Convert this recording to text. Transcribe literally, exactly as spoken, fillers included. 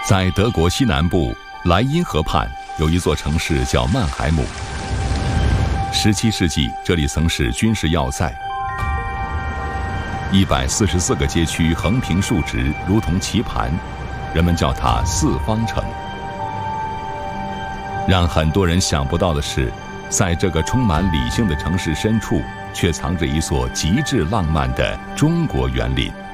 在德国西南部莱茵河畔有一座城市叫曼海姆。十七世纪，这里曾是军事要塞，一百四十四个街区横平竖直，如同棋盘，人们叫它四方城。让很多人想不到的是，在这个充满理性的城市深处，却藏着一座极致浪漫的中国园林。